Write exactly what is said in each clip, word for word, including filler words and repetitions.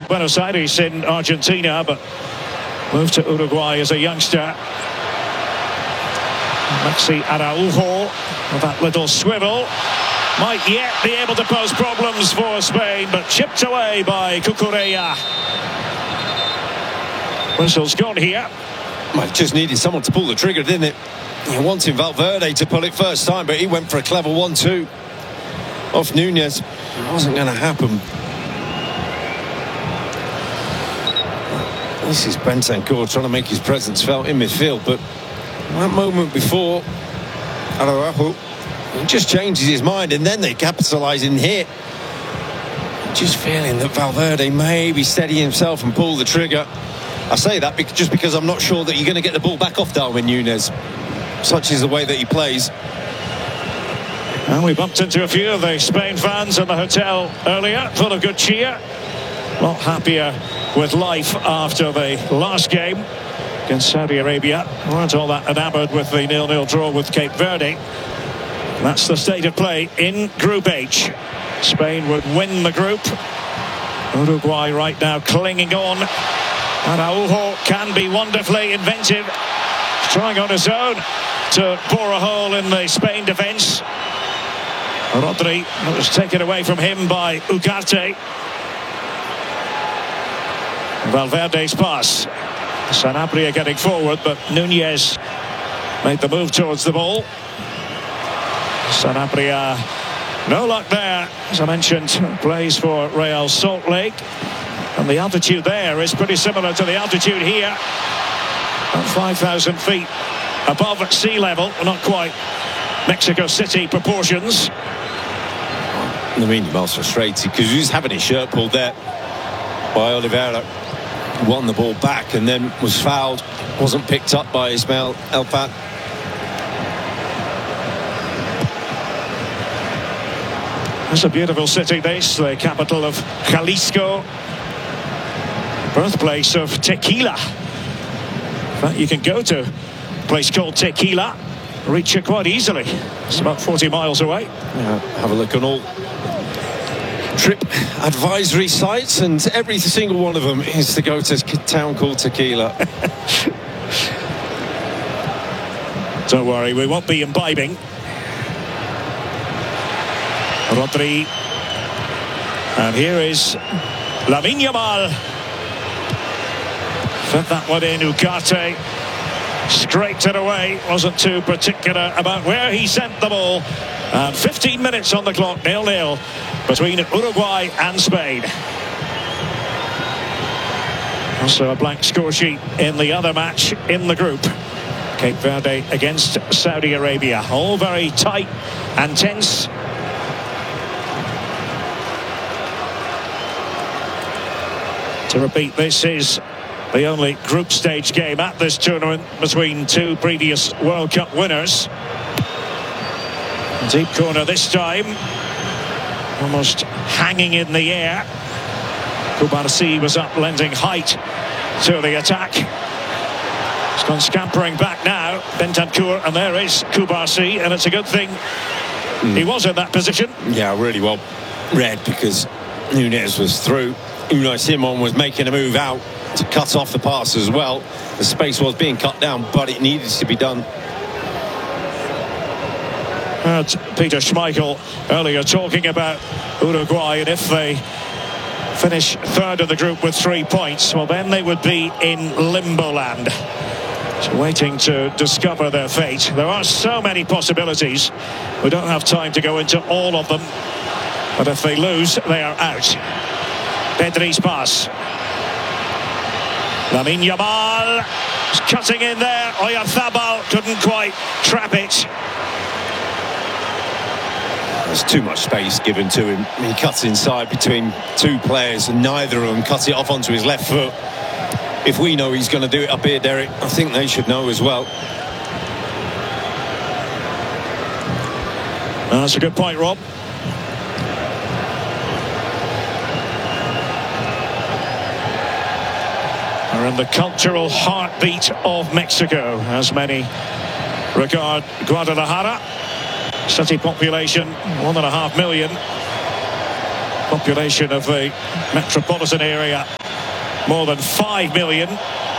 Buenos Aires in Argentina, but moved to Uruguay as a youngster. Maxi Araujo with that little swivel. Might yet be able to pose problems for Spain, but chipped away by Cucurella. Whistle's gone here. Well, it just needed someone to pull the trigger, didn't it? You're wanting Valverde to pull it first time, but he went for a clever one two off Nunez. It wasn't going to happen. This is Bentancur trying to make his presence felt in midfield, but that moment before, Araujo, he just changes his mind, and then they capitalise in here. Just feeling that Valverde may be steadying himself and pull the trigger. I say that because, just because I'm not sure that you're going to get the ball back off Darwin Nunez. Such is the way that he plays. And we bumped into a few of the Spain fans in the hotel earlier, full of good cheer. A lot happier with life after the last game against Saudi Arabia. Weren't all that enamoured with the nil nil draw with Cape Verde. That's the state of play in Group H. Spain would win the group. Uruguay right now clinging on. Araujo can be wonderfully inventive, trying on his own to bore a hole in the Spain defence. Rodri was taken away from him by Ugarte. Valverde's pass. Sanabria getting forward, but Nunez made the move towards the ball. Sanabria, no luck there. As I mentioned, plays for Real Salt Lake. And the altitude there is pretty similar to the altitude here. About five thousand feet above sea level. Not quite Mexico City proportions. I mean, he was frustrated because he was having his shirt pulled there by Oliveira. Won the ball back and then was fouled. Wasn't picked up by Ismail Elfat. It's a beautiful city, this, the capital of Jalisco, birthplace of tequila. In fact, you can go to a place called Tequila, reach it quite easily. It's about forty miles away. Yeah, have a look on all trip advisory sites, and every single one of them is to go to a town called Tequila. Don't worry, we won't be imbibing. Rodri, and here is Lamine Yamal. Fed that one in. Ugarte scraped it away, wasn't too particular about where he sent the ball. And fifteen minutes on the clock, nil nil between Uruguay and Spain. Also a blank score sheet in the other match in the group. Cape Verde against Saudi Arabia. All very tight and tense. To repeat, this is the only group stage game at this tournament between two previous World Cup winners. Deep corner this time, almost hanging in the air. Cubarsí was up, lending height to the attack. It's gone scampering back now, Bentancur, and there is Cubarsí, and it's a good thing mm. he was in that position. Yeah, really well read, because Nunez was through. Unai Simon was making a move out to cut off the pass as well. The space was being cut down, but it needed to be done. Uh, Peter Schmeichel earlier talking about Uruguay, and if they finish third of the group with three points, well, then they would be in limbo land, so waiting to discover their fate. There are so many possibilities. We don't have time to go into all of them, but if they lose, they are out. Pedri's pass. Lamine Yamal is cutting in there. Oyarzabal couldn't quite trap it. There's too much space given to him. He cuts inside between two players, and neither of them cut it off onto his left foot. If we know he's going to do it up here, Derek, I think they should know as well. Oh, that's a good point, Rob. We're in the cultural heartbeat of Mexico, as many regard Guadalajara. City population, one and a half million. Population of the metropolitan area more than five million.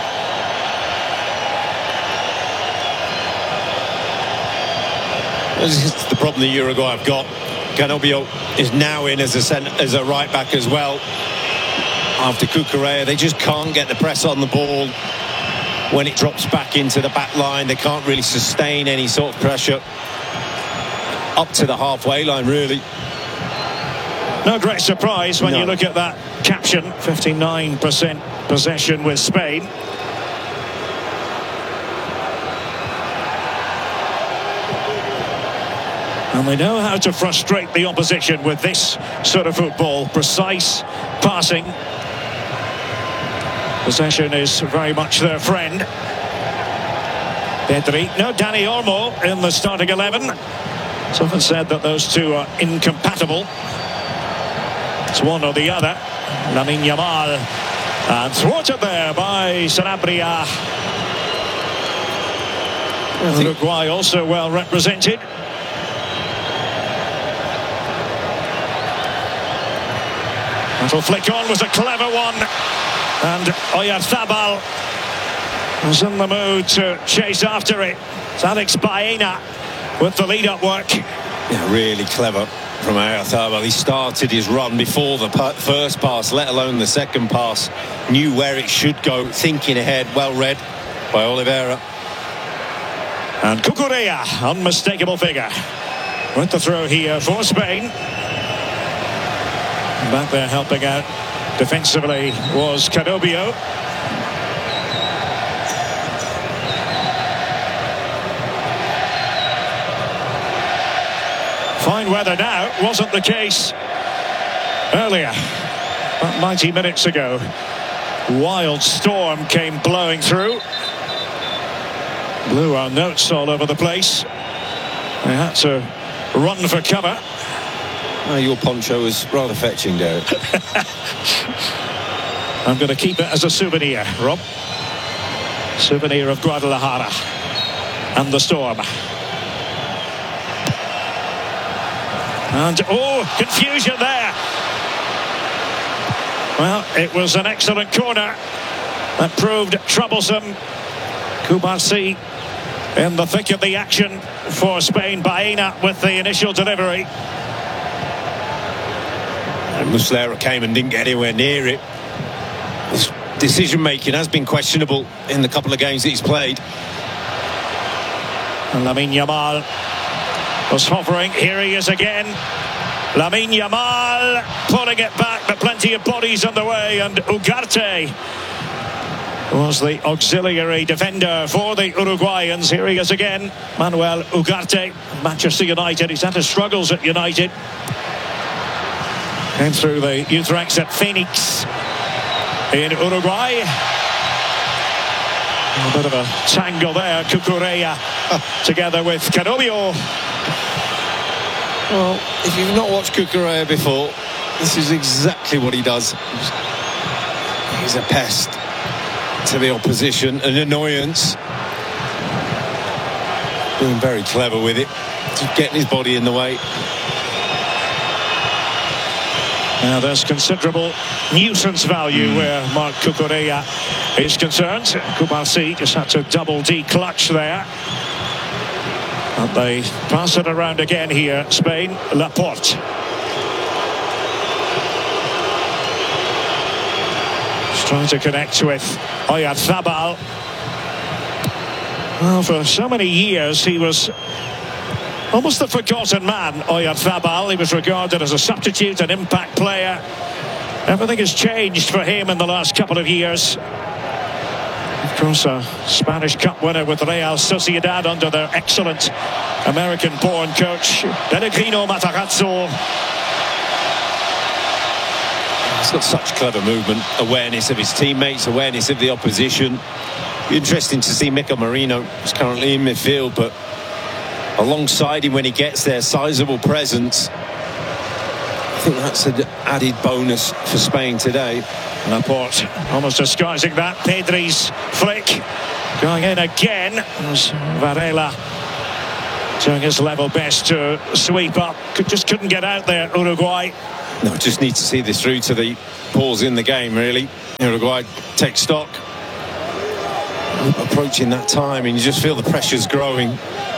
This is the problem the Uruguay have got. Cannobio is now in as a center, as a right back as well. After Cucurella, they just can't get the press on the ball. When it drops back into the back line, they can't really sustain any sort of pressure up to the halfway line, really. No great surprise when no. you look at that caption. fifty-nine percent possession with Spain. And they know how to frustrate the opposition with this sort of football. Precise passing. Possession is very much their friend. Pedri, no, Dani Olmo in the starting eleven. It's often said that those two are incompatible. It's one or the other. Lamine Yamal. And thwarted there by Sanabria. Uruguay also well represented. Little flick on was a clever one. And Oyarzabal was in the mood to chase after it. It's Alex Baena with the lead-up work. Yeah, really clever from Oyarzabal. He started his run before the first pass, let alone the second pass. Knew where it should go, thinking ahead. Well read by Oliveira. And Cucurella, unmistakable figure. With the throw here for Spain. Back there helping out defensively was Cannobio. Fine weather now, wasn't the case earlier, about ninety minutes ago. Wild storm came blowing through. Blew our notes all over the place. They had to run for cover. Oh, your poncho was rather fetching, Derek. I'm going to keep it as a souvenir, Rob. Souvenir of Guadalajara and the storm. And, oh, confusion there. Well, it was an excellent corner that proved troublesome. Cubarsí in the thick of the action for Spain. Baena with the initial delivery. And Muslera came and didn't get anywhere near it. His decision-making has been questionable in the couple of games that he's played. And Lamine Yamal was hovering. Here he is again. Lamine Yamal pulling it back, but plenty of bodies on the way. And Ugarte was the auxiliary defender for the Uruguayans. Here he is again, Manuel Ugarte, Manchester United. He's had his struggles at United. Came through the youth ranks at Phoenix in Uruguay. A bit of a tangle there. Cucurella together with Cannobio. Well, if you've not watched Cucurella before, this is exactly what he does. He's a pest to the opposition, an annoyance. Being very clever with it, just getting his body in the way. Now there's considerable nuisance value mm. where Marc Cucurella is concerned. Cubarsí just had to double D-clutch there. And they pass it around again here, Spain. Laporte. Just trying to connect with Oyarzabal. Well, for so many years he was almost the forgotten man, Oyarzabal. He was regarded as a substitute, an impact player. Everything has changed for him in the last couple of years. Of course, a Spanish Cup winner with Real Sociedad under their excellent American-born coach, Pellegrino Matarazzo. He's got such clever movement, awareness of his teammates, awareness of the opposition. Be interesting to see Mikel Merino, who's currently in midfield, but alongside him when he gets there, sizable presence. I think that's an added bonus for Spain today. Laporte almost disguising that. Pedri's flick going in again as Varela doing his level best to sweep up. Could, just couldn't get out there, Uruguay. No, just need to see this through to the pause in the game, really. Uruguay take stock. Approaching that time, and you just feel the pressure's growing.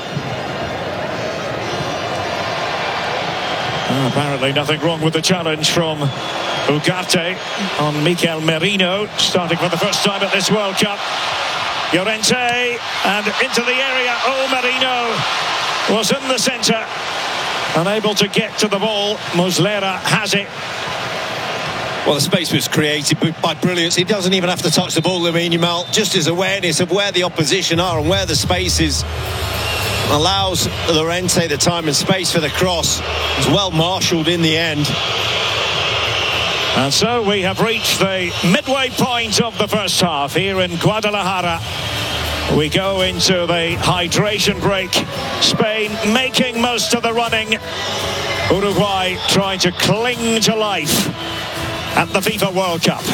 Uh, apparently nothing wrong with the challenge from Ugarte on Mikel Merino, starting for the first time at this World Cup. Llorente, and into the area. Oh, Merino was in the centre, unable to get to the ball. Muslera has it. Well, the space was created by brilliance. He doesn't even have to touch the ball, Lamine Yamal. Just his awareness of where the opposition are and where the space is allows Llorente the time and space for the cross. It's well marshalled in the end. And so we have reached the midway point of the first half here in Guadalajara. We go into the hydration break. Spain making most of the running. Uruguay trying to cling to life at the FIFA World Cup.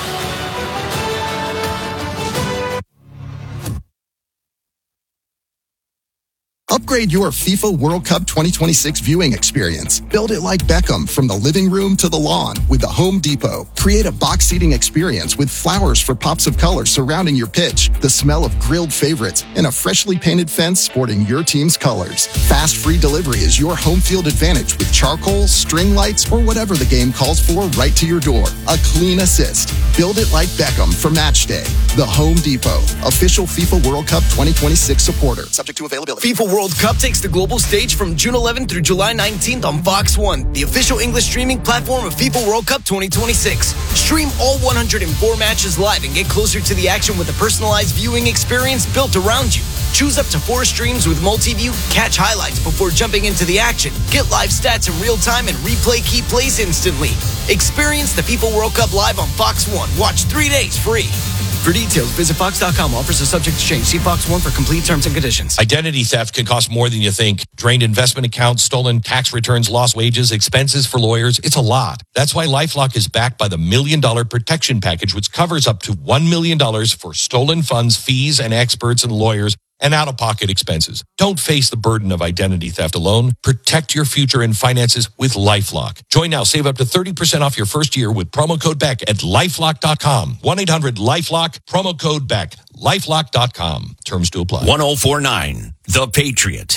Upgrade your FIFA World Cup twenty twenty-six viewing experience. Build it like Beckham from the living room to the lawn with the Home Depot. Create a box seating experience with flowers for pops of color surrounding your pitch, the smell of grilled favorites, and a freshly painted fence sporting your team's colors. Fast free delivery is your home field advantage with charcoal, string lights, or whatever the game calls for right to your door. A clean assist. Build it like Beckham for match day. The Home Depot, official FIFA World Cup twenty twenty-six supporter. Subject to availability. FIFA World Cup takes the global stage from June eleventh through July nineteenth on Fox one, the official English streaming platform of FIFA World Cup twenty twenty-six. Stream all one hundred four matches live and get closer to the action with a personalized viewing experience built around you. Choose up to four streams with multi-view, catch highlights before jumping into the action, get live stats in real time, and replay key plays instantly. Experience the FIFA World Cup live on Fox one. Watch three days free. For details, visit fox dot com. Offers are subject to change. See Fox one for complete terms and conditions. Identity theft can cost more than you think. Drained investment accounts, stolen tax returns, lost wages, expenses for lawyers. It's a lot. That's why LifeLock is backed by the Million Dollar Protection Package, which covers up to one million dollars for stolen funds, fees, and experts and lawyers, and out-of-pocket expenses. Don't face the burden of identity theft alone. Protect your future and finances with LifeLock. Join now. Save up to thirty percent off your first year with promo code Beck at lifelock dot com. one eight hundred lifelock, promo code Beck. lifelock dot com. Terms to apply. one oh four point nine, The Patriot.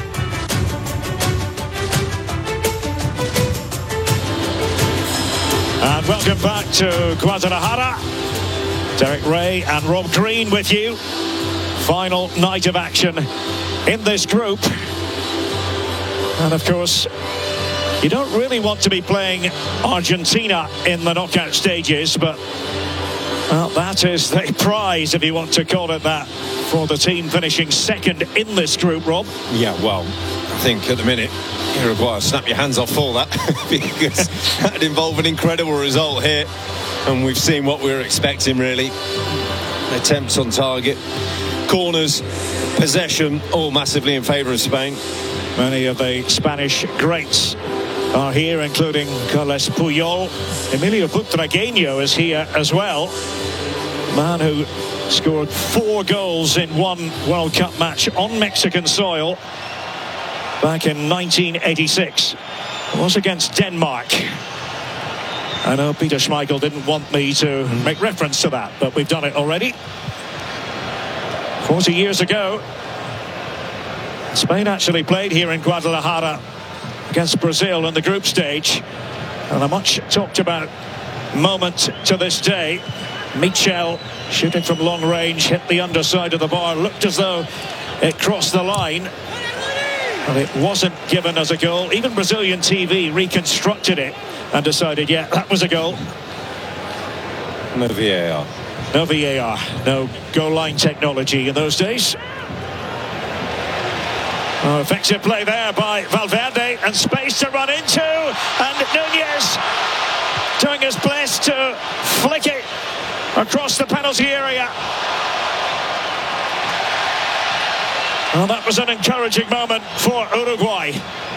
And welcome back to Guadalajara. Derek Ray and Rob Green with you. Final night of action in this group. And of course, you don't really want to be playing Argentina in the knockout stages, but well, that is the prize, if you want to call it that, for the team finishing second in this group, Rob. Yeah, well, I think at the minute, Uruguay, snap your hands off all that, because that'd involve an incredible result here. And we've seen what we were expecting, really. Attempts on target, corners, possession, all massively in favour of Spain. Many of the Spanish greats are here, including Carles Puyol. Emilio Butragueño is here as well. Man who scored four goals in one World Cup match on Mexican soil back in nineteen eighty-six. It was against Denmark. I know Peter Schmeichel didn't want me to make reference to that, but we've done it already. forty years ago, Spain actually played here in Guadalajara against Brazil in the group stage. And a much talked about moment to this day. Michel shooting from long range, hit the underside of the bar, looked as though it crossed the line. But it wasn't given as a goal. Even Brazilian T V reconstructed it and decided, yeah, that was a goal. No V A R. No V A R, no goal line technology in those days. Oh, effective play there by Valverde, and space to run into, and Nunez doing his best to flick it across the penalty area. Well, that was an encouraging moment for Uruguay.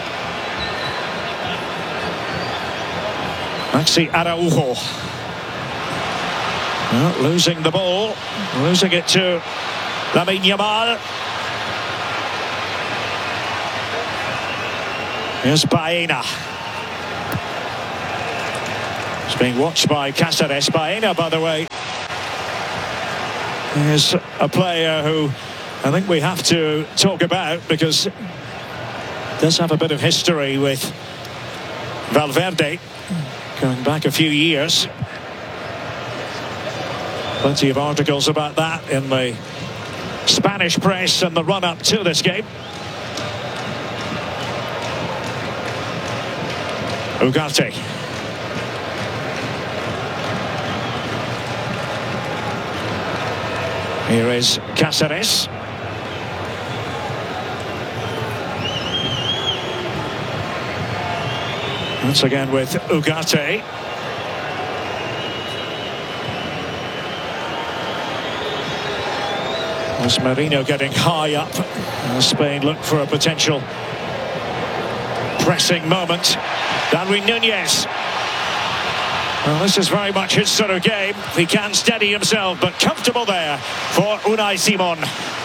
Maxi Araujo. Well, losing the ball, losing it to Lamine Yamal. Here's Baena. Being watched by Cáceres. Baena, by the way, is a player who I think we have to talk about because does have a bit of history with Valverde going back a few years. Plenty of articles about that in the Spanish press and the run-up to this game. Ugarte. Here is Cáceres. Once again with Ugarte. As Merino getting high up. As Spain look for a potential pressing moment. Darwin Núñez. Well, this is very much his sort of game. He can steady himself, but comfortable there for Unai Simon.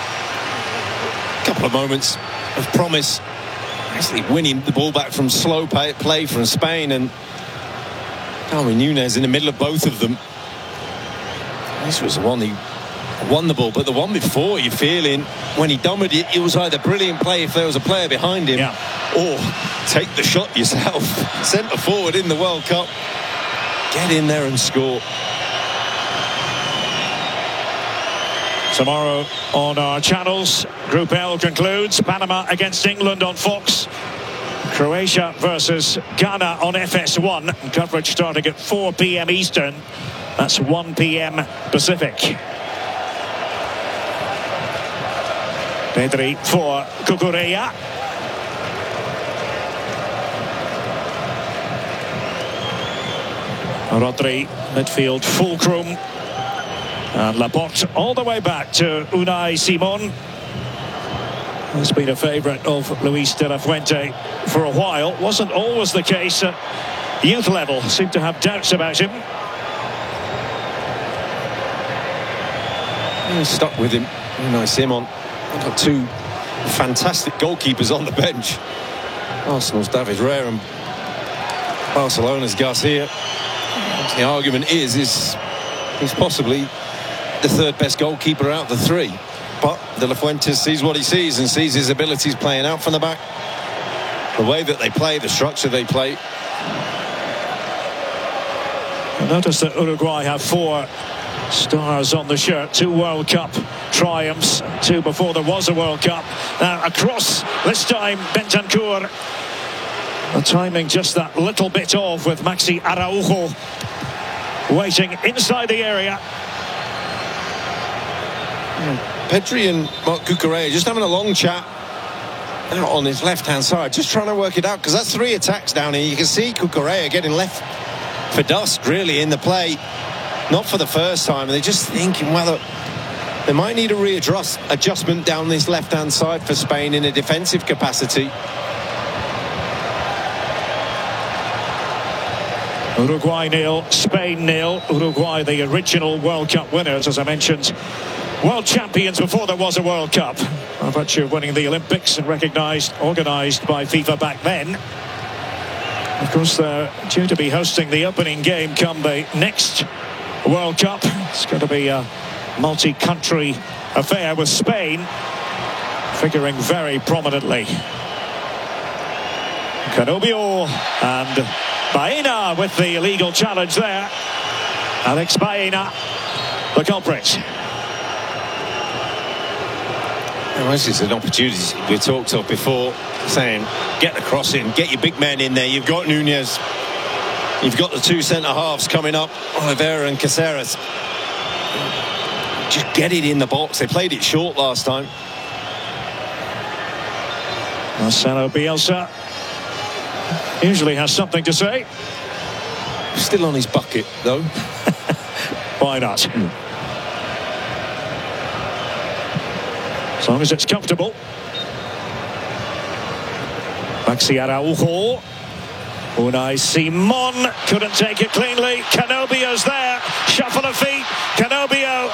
A couple of moments of promise. Actually winning the ball back from slow play, play from Spain, and Darwin Núñez in the middle of both of them. This was the one he won the ball, but the one before, you're feeling when he dominated it, it was either brilliant play if there was a player behind him, yeah, or take the shot yourself. Centre forward in the World Cup. Get in there and score. Tomorrow on our channels, Group L concludes. Panama against England on Fox. Croatia versus Ghana on F S one. Coverage starting at four p m Eastern. That's one p m Pacific. Pedri for Cucurella. Rodri, midfield fulcrum. And Laporte all the way back to Unai Simon. Has been a favourite of Luis de la Fuente for a while. Wasn't always the case at youth level. Seemed to have doubts about him. Yeah, stuck with him. Unai Simon. Got two fantastic goalkeepers on the bench. Arsenal's David Raya and Barcelona's Garcia. The argument is, is he's possibly the third best goalkeeper out of the three. But De La Fuente sees what he sees and sees his abilities playing out from the back. The way that they play, the structure they play. I notice that Uruguay have four stars on the shirt. Two World Cup triumphs, two before there was a World Cup. Now across, this time Bentancur. The timing just that little bit off with Maxi Araujo waiting inside the area. Pedri and Marc Cucurella just having a long chat out on his left-hand side, just trying to work it out, because that's three attacks down here. You can see Cucurella getting left for dust, really, in the play. Not for the first time. They're just thinking, well, they might need a readjust adjustment down this left-hand side for Spain in a defensive capacity. Uruguay nil, Spain nil. Uruguay, the original World Cup winners, as I mentioned. World champions before there was a World Cup. By virtue of winning the Olympics and recognised, organised by FIFA back then. Of course, they're due to be hosting the opening game come the next World Cup. It's going to be a multi-country affair with Spain figuring very prominently. Canobio and Baena with the illegal challenge there. Alex Baena, the culprit. Well, this is an opportunity we talked of before, saying get the cross in, get your big men in there. You've got Núñez, you've got the two centre halves coming up, Oliveira and Cáceres. Just get it in the box. They played it short last time. Marcelo Bielsa usually has something to say. Still on his bucket, though. Why not? Mm. As long as it's comfortable. Maxi Araujo. Unai Simon couldn't take it cleanly. Canobio's there. Shuffle of feet. Canobio.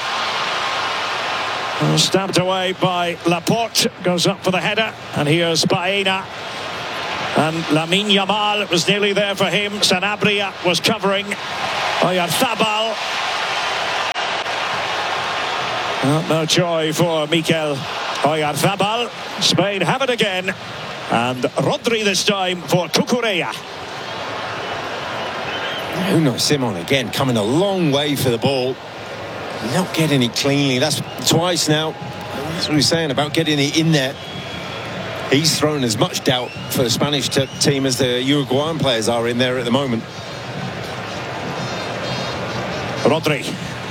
Stabbed away by Laporte. Goes up for the header. And here's Baena. And Lamine Yamal was nearly there for him. Sanabria was covering. Oyarzabal. Well, no joy for Mikel Oyarzabal. Spain have it again. And Rodri this time for Cucurella. Unai Simon again coming a long way for the ball. Not getting it cleanly. That's twice now. That's what we're saying about getting it in there. He's thrown as much doubt for the Spanish t- team as the Uruguayan players are in there at the moment. Rodri.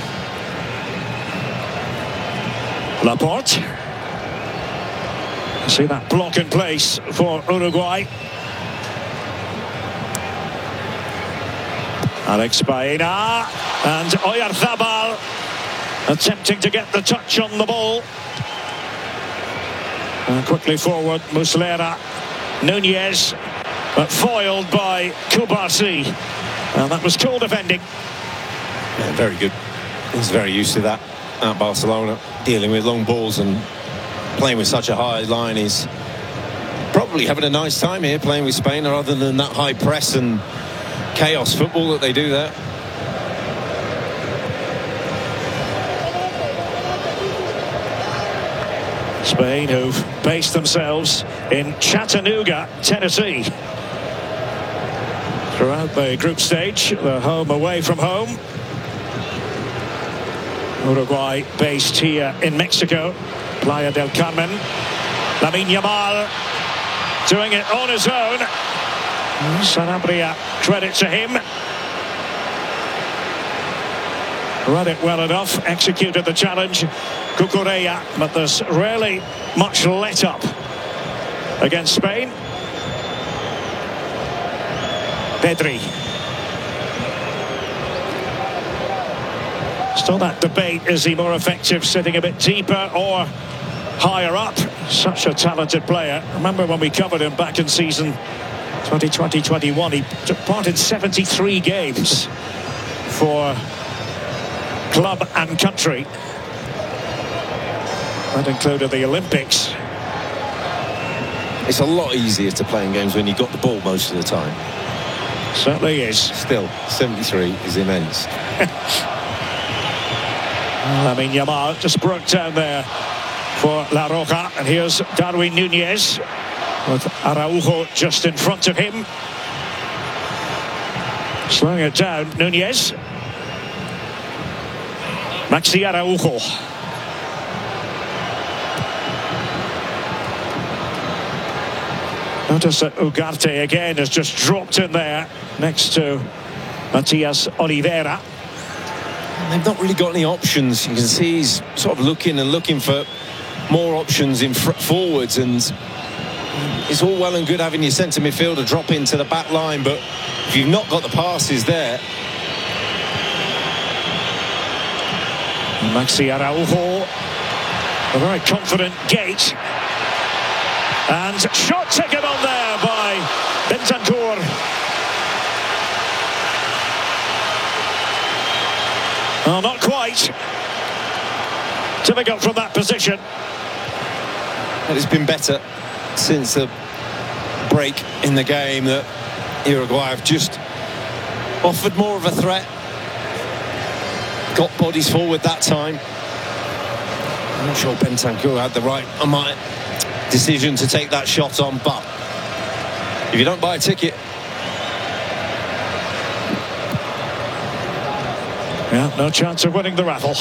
Laporte. See that block in place for Uruguay. Alex Baena and Oyarzabal attempting to get the touch on the ball. And quickly forward, Muslera. Nunez, but foiled by Kubarsi. And that was cool defending. Yeah, very good. He's very used to that at Barcelona, dealing with long balls and playing with such a high line. He's probably having a nice time here playing with Spain, other than that high press and chaos football that they do there. Spain, who've based themselves in Chattanooga, Tennessee. Throughout the group stage, the home away from home. Uruguay based here in Mexico, Playa del Carmen. Lamine Yamal doing it on his own. Sanabria, credit to him. Read it well enough, executed the challenge. Cucurella, but there's rarely much let up against Spain. Pedri. Still that debate, is he more effective sitting a bit deeper or higher up? Such a talented player. Remember when we covered him back in season twenty twenty twenty-one, he took part in seventy-three games for club and country. That included the Olympics. It's a lot easier to play in games when you've got the ball most of the time. Certainly is. Still, seventy-three is immense. I mean, Yamal just broke down there for La Roja. And here's Darwin Nunez with Araujo just in front of him. Slowing it down, Nunez. Maxi Araujo. Notice that Ugarte again has just dropped in there next to Matias Oliveira. They've not really got any options. You can see he's sort of looking and looking for more options in fr- forwards, and it's all well and good having your centre midfielder drop into the back line, but if you've not got the passes there. Maxi Araujo, a very confident gate, and shot taken on there by Bentancur. Well, not quite. Difficult from that position. But it's been better since the break in the game that Uruguay have just offered more of a threat. Got bodies forward that time. I'm not sure Bentancur had the right amount decision to take that shot on, but if you don't buy a ticket. Yeah, no chance of winning the raffle.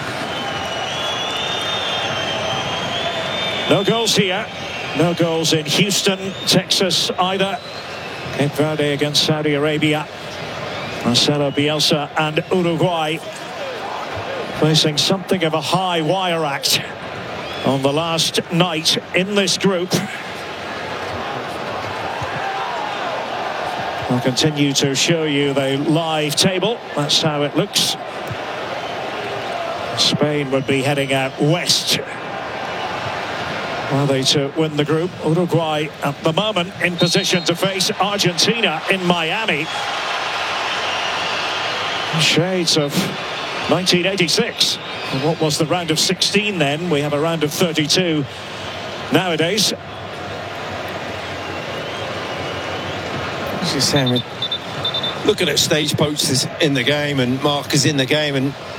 No goals here. No goals in Houston, Texas either. Cape Verde against Saudi Arabia. Marcelo Bielsa and Uruguay facing something of a high wire act on the last night in this group. I'll continue to show you the live table. That's how it looks. Spain would be heading out west are they to win the group. Uruguay at the moment in position to face Argentina in Miami. Shades of nineteen eighty-six. And what was the round of sixteen then? We have a round of thirty-two nowadays. Just saying, we're looking at stage posters in the game and markers in the game, and